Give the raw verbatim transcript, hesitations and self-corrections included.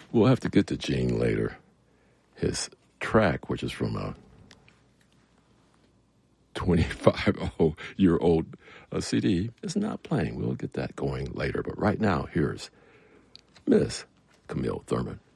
We'll have to get to Gene later. His track, which is from a twenty-five-year-old uh, C D, is not playing. We'll get that going later. But right now, here's Miss Camille Thurman.